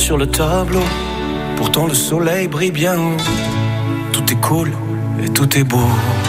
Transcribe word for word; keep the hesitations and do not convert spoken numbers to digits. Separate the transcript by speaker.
Speaker 1: sur le tableau. Pourtant le soleil brille bien haut. Tout est cool et tout est beau.